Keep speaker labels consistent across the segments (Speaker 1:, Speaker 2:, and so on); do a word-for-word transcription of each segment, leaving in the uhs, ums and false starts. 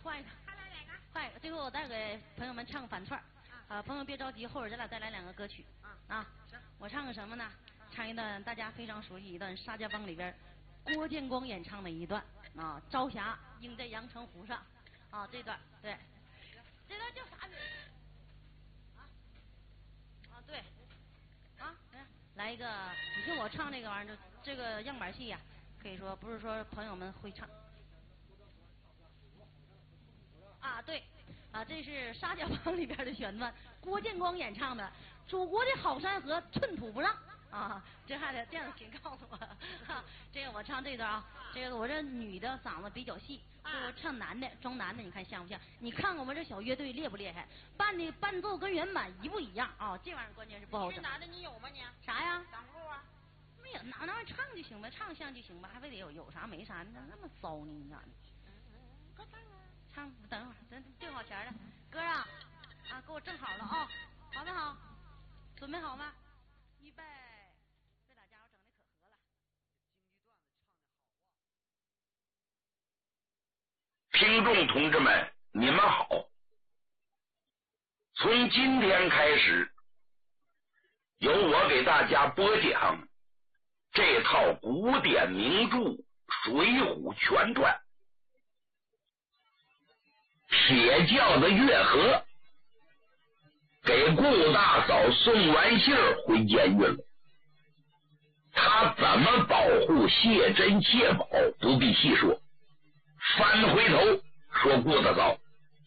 Speaker 1: 换一个，换一个。最后我再给朋友们唱反串。啊，朋友别着急，后边咱俩再来两个歌曲。啊，我唱个什么呢？唱一段大家非常熟悉一段《沙家浜》里边郭建光演唱的一段啊，朝霞映在阳澄湖上啊，这段对，这段叫啥名？啊啊对，啊来一个，你听我唱这个玩意儿，这个样板戏呀、啊，可以说不是说朋友们会唱啊，对。啊，这是《沙家浜》里边的选段，郭建光演唱的《祖国的好山河寸土不让》啊，这还得这样请告诉我，哈，这个我唱这段啊，这个我这女的嗓子比较细，所以我唱男的装男的，你看像不像？你看看我们这小乐队厉不厉害？伴的伴奏跟原版一不一样啊？这玩意儿关键是不好整。
Speaker 2: 这男的你有吗你？
Speaker 1: 啥呀？
Speaker 2: 嗓部啊？
Speaker 1: 没有，哪那唱就行呗，唱像就行吧，还非得有有啥没啥，那那么骚呢？你咋的？
Speaker 2: 快唱啊！
Speaker 1: 唱，等会儿，咱定好弦了。哥啊，啊，给我正好了啊、哦，好不好？准备好吗？预备，这俩家伙整的可合了。
Speaker 3: 听众同志们，你们好！从今天开始，由我给大家播讲这套古典名著《水浒全传》。铁轿的月河给顾大嫂送完信儿回监狱了，他怎么保护谢珍谢宝不必细说，翻回头说顾大嫂，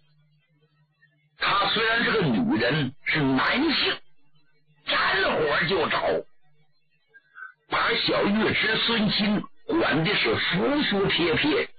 Speaker 3: 她虽然是个女人，是男性，沾火就着，把小尉迟孙钦管的是服服帖帖，